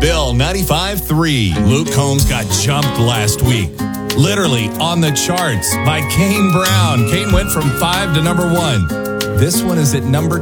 Bill 95.3. Luke Combs got jumped last week. Literally on the charts by Kane Brown. Kane went from 5 to number 1. This one is at number